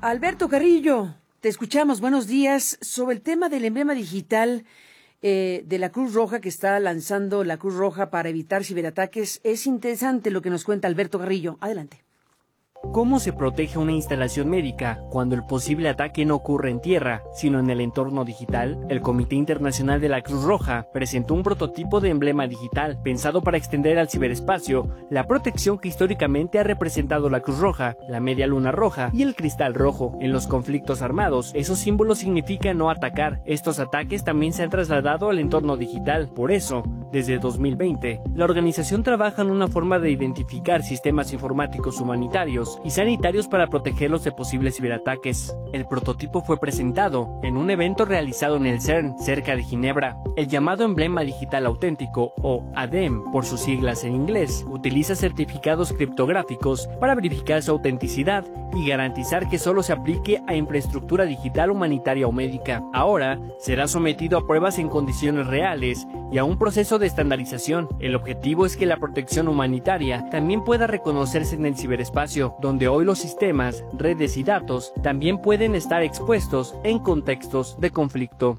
Alberto Carrillo, te escuchamos. Buenos días. Sobre el tema del emblema digital de la Cruz Roja que está lanzando la Cruz Roja para evitar ciberataques, es interesante lo que nos cuenta Alberto Carrillo. Adelante. ¿Cómo se protege una instalación médica cuando el posible ataque no ocurre en tierra, sino en el entorno digital? El Comité Internacional de la Cruz Roja presentó un prototipo de emblema digital pensado para extender al ciberespacio la protección que históricamente ha representado la Cruz Roja, la media luna roja y el cristal rojo. En los conflictos armados, esos símbolos significan no atacar. Estos ataques también se han trasladado al entorno digital. Por eso, desde 2020, la organización trabaja en una forma de identificar sistemas informáticos humanitarios y sanitarios para protegerlos de posibles ciberataques. El prototipo fue presentado en un evento realizado en el CERN, cerca de Ginebra. El llamado emblema digital auténtico, o ADEM por sus siglas en inglés, utiliza certificados criptográficos para verificar su autenticidad y garantizar que solo se aplique a infraestructura digital humanitaria o médica. Ahora será sometido a pruebas en condiciones reales y a un proceso de estandarización. El objetivo es que la protección humanitaria también pueda reconocerse en el ciberespacio, donde hoy los sistemas, redes y datos también pueden estar expuestos en contextos de conflicto.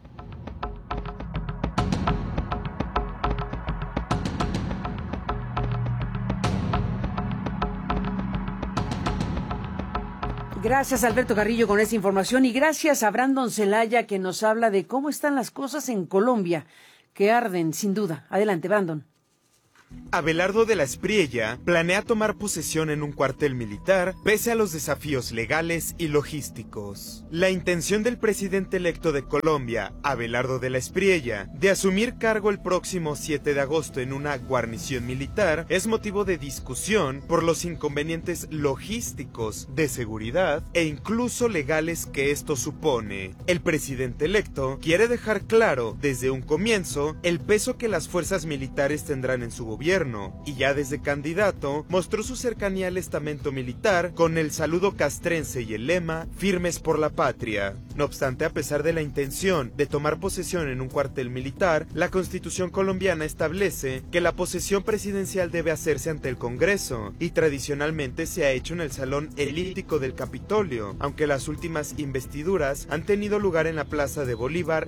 Gracias, Alberto Carrillo, con esta información, y gracias a Brandon Celaya, que nos habla de cómo están las cosas en Colombia, que arden, sin duda. Adelante, Brandon. Abelardo de la Espriella planea tomar posesión en un cuartel militar pese a los desafíos legales y logísticos. La intención del presidente electo de Colombia, Abelardo de la Espriella, de asumir cargo el próximo 7 de agosto en una guarnición militar es motivo de discusión por los inconvenientes logísticos, de seguridad e incluso legales que esto supone. El presidente electo quiere dejar claro desde un comienzo el peso que las fuerzas militares tendrán en su gobierno, y ya desde candidato mostró su cercanía al estamento militar con el saludo castrense y el lema "Firmes por la patria". No obstante, a pesar de la intención de tomar posesión en un cuartel militar, la Constitución colombiana establece que la posesión presidencial debe hacerse ante el Congreso, y tradicionalmente se ha hecho en el Salón Elíptico del Capitolio, aunque las últimas investiduras han tenido lugar en la Plaza de Bolívar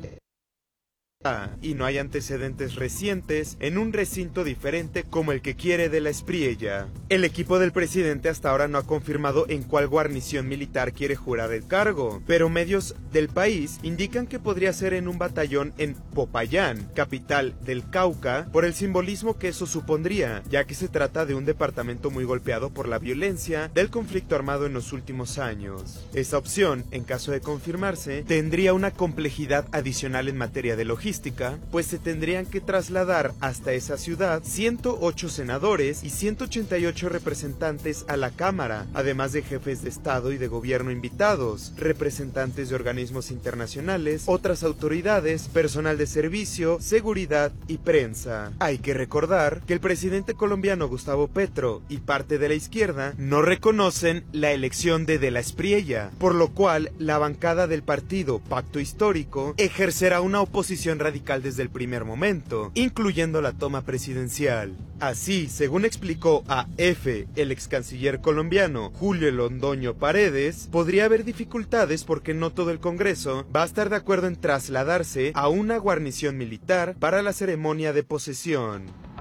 y no hay antecedentes recientes en un recinto diferente como el que quiere de la Espriella. El equipo del presidente hasta ahora no ha confirmado en cuál guarnición militar quiere jurar el cargo, pero medios del país indican que podría ser en un batallón en Popayán, capital del Cauca, por el simbolismo que eso supondría, ya que se trata de un departamento muy golpeado por la violencia del conflicto armado en los últimos años. Esa opción, en caso de confirmarse, tendría una complejidad adicional en materia de logística, pues se tendrían que trasladar hasta esa ciudad 108 senadores y 188 representantes a la Cámara, además de jefes de Estado y de gobierno invitados, representantes de organismos internacionales, otras autoridades, personal de servicio, seguridad y prensa. Hay que recordar que el presidente colombiano Gustavo Petro y parte de la izquierda no reconocen la elección de la Espriella, por lo cual la bancada del partido Pacto Histórico ejercerá una oposición radical desde el primer momento, incluyendo la toma presidencial. Así, según explicó a EFE el ex canciller colombiano Julio Londoño Paredes, podría haber dificultades porque no todo el Congreso va a estar de acuerdo en trasladarse a una guarnición militar para la ceremonia de posesión.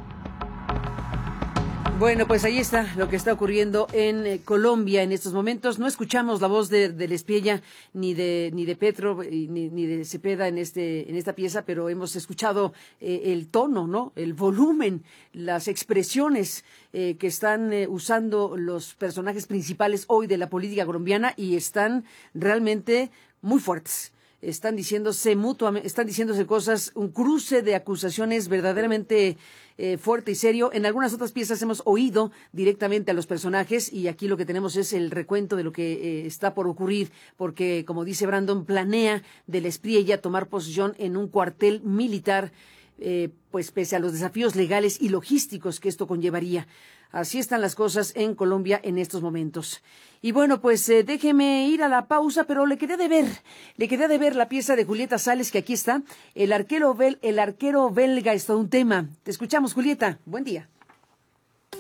Bueno, pues ahí está lo que está ocurriendo en Colombia en estos momentos. No escuchamos la voz de la Espriella ni de Petro ni de Cepeda en esta pieza, pero hemos escuchado el tono, ¿no? El volumen, las expresiones que están usando los personajes principales hoy de la política colombiana, y están realmente muy fuertes. Están diciéndose cosas, un cruce de acusaciones verdaderamente fuerte y serio. En algunas otras piezas hemos oído directamente a los personajes, y aquí lo que tenemos es el recuento de lo que está por ocurrir, porque, como dice Brandon, planea de la Espriella tomar posesión en un cuartel militar, pues pese a los desafíos legales y logísticos que esto conllevaría. Así están las cosas en Colombia en estos momentos. Y bueno, pues déjeme ir a la pausa, pero le quedé de ver la pieza de Julieta Sales, que aquí está. El arquero belga es todo un tema. Te escuchamos, Julieta. Buen día.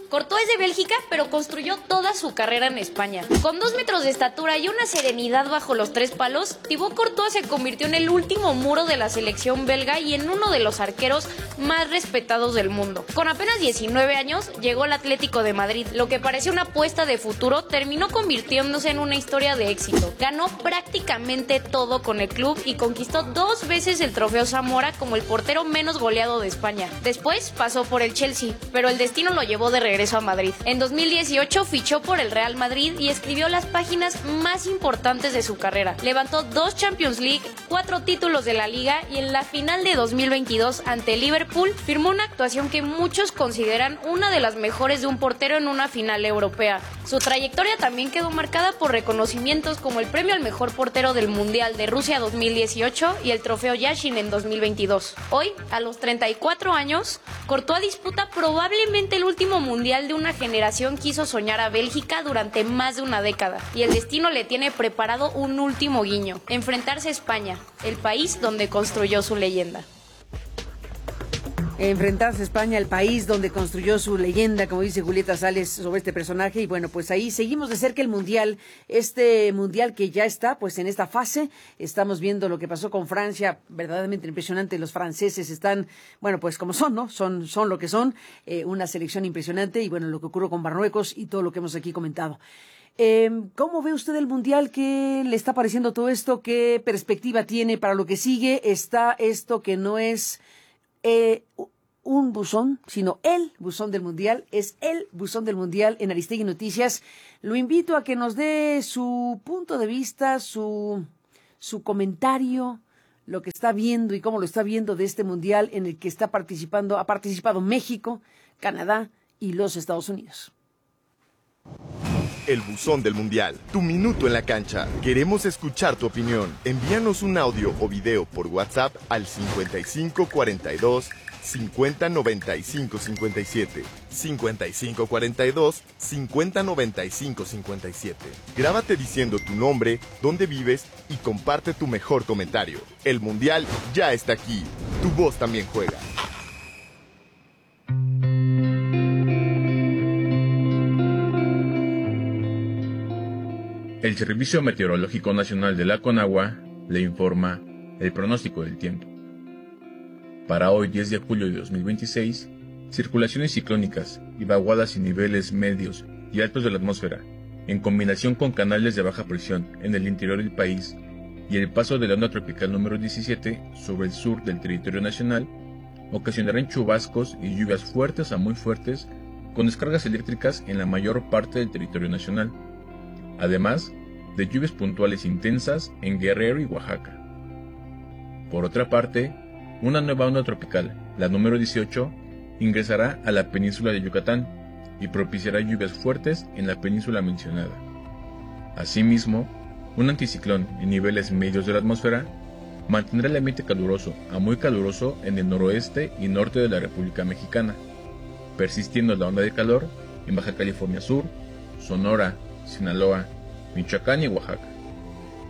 Courtois es de Bélgica, pero construyó toda su carrera en España. Con 2 metros de estatura y una serenidad bajo los 3 palos, Thibaut Courtois se convirtió en el último muro de la selección belga y en uno de los arqueros más respetados del mundo. Con apenas 19 años, llegó al Atlético de Madrid. Lo que parecía una apuesta de futuro terminó convirtiéndose en una historia de éxito. Ganó prácticamente todo con el club y conquistó 2 veces el trofeo Zamora como el portero menos goleado de España. Después pasó por el Chelsea, pero el destino lo llevó de regreso a Madrid. En 2018 fichó por el Real Madrid y escribió las páginas más importantes de su carrera. Levantó 2 Champions League, 4 títulos de la Liga y en la final de 2022 ante Liverpool firmó una actuación que muchos consideran una de las mejores de un portero en una final europea. Su trayectoria también quedó marcada por reconocimientos como el premio al mejor portero del Mundial de Rusia 2018 y el trofeo Yashin en 2022. Hoy, a los 34 años, Courtois disputa probablemente el último mundial de una generación que hizo soñar a Bélgica durante más de una década, y el destino le tiene preparado un último guiño: enfrentarse a España, el país donde construyó su leyenda. Enfrentarse a España, el país donde construyó su leyenda, como dice Julieta Sales sobre este personaje. Y bueno, pues ahí seguimos de cerca el Mundial, este Mundial que ya está pues en esta fase. Estamos viendo lo que pasó con Francia, verdaderamente impresionante. Los franceses están, bueno, pues como son, ¿no? Son lo que son, una selección impresionante. Y bueno, lo que ocurrió con Marruecos y todo lo que hemos aquí comentado. ¿Cómo ve usted el Mundial? ¿Qué le está pareciendo todo esto? ¿Qué perspectiva tiene para lo que sigue? Está esto que no es un buzón, sino el buzón del Mundial. Es el buzón del Mundial en Aristegui Noticias. Lo invito a que nos dé su punto de vista, su comentario, lo que está viendo y cómo lo está viendo de este Mundial en el que ha participado México, Canadá y los Estados Unidos. El buzón del Mundial, tu minuto en la cancha. Queremos escuchar tu opinión. Envíanos un audio o video por WhatsApp al 5542 5095 57. 5542 5095 57. Grábate diciendo tu nombre, dónde vives y comparte tu mejor comentario. El Mundial ya está aquí. Tu voz también juega. El Servicio Meteorológico Nacional de la Conagua le informa el pronóstico del tiempo. Para hoy, 10 de julio de 2026, circulaciones ciclónicas y vaguadas en niveles medios y altos de la atmósfera, en combinación con canales de baja presión en el interior del país y el paso de la onda tropical número 17 sobre el sur del territorio nacional, ocasionarán chubascos y lluvias fuertes a muy fuertes con descargas eléctricas en la mayor parte del territorio nacional, además de lluvias puntuales intensas en Guerrero y Oaxaca. Por otra parte, una nueva onda tropical, la número 18, ingresará a la península de Yucatán y propiciará lluvias fuertes en la península mencionada. Asimismo, un anticiclón en niveles medios de la atmósfera mantendrá el ambiente caluroso a muy caluroso en el noroeste y norte de la República Mexicana, persistiendo la onda de calor en Baja California Sur, Sonora, Sinaloa, Michoacán y Oaxaca.